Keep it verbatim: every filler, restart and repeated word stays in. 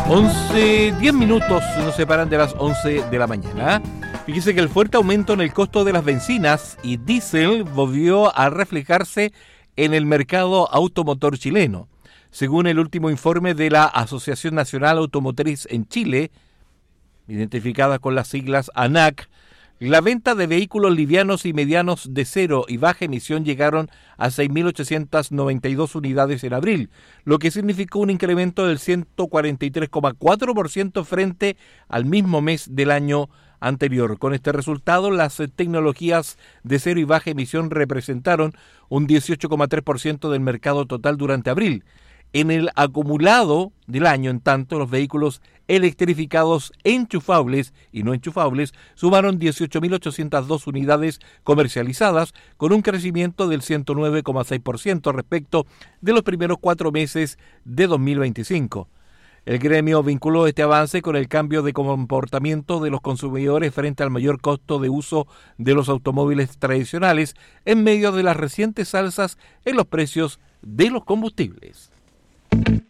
once, diez minutos nos separan de las once de la mañana. Fíjese que el fuerte aumento en el costo de las bencinas y diésel volvió a reflejarse en el mercado automotor chileno. Según el último informe de la Asociación Nacional Automotriz en Chile, identificada con las siglas ANAC, la venta de vehículos livianos y medianos de cero y baja emisión llegaron a seis mil ochocientas noventa y dos unidades en abril, lo que significó un incremento del ciento cuarenta y tres coma cuatro por ciento frente al mismo mes del año anterior. Con este resultado, las tecnologías de cero y baja emisión representaron un dieciocho coma tres por ciento del mercado total durante abril. En el acumulado del año, en tanto, los vehículos electrificados enchufables y no enchufables sumaron dieciocho mil ochocientas dos unidades comercializadas, con un crecimiento del ciento nueve coma seis por ciento respecto de los primeros cuatro meses de dos mil veinticinco. El gremio vinculó este avance con el cambio de comportamiento de los consumidores frente al mayor costo de uso de los automóviles tradicionales en medio de las recientes alzas en los precios de los combustibles.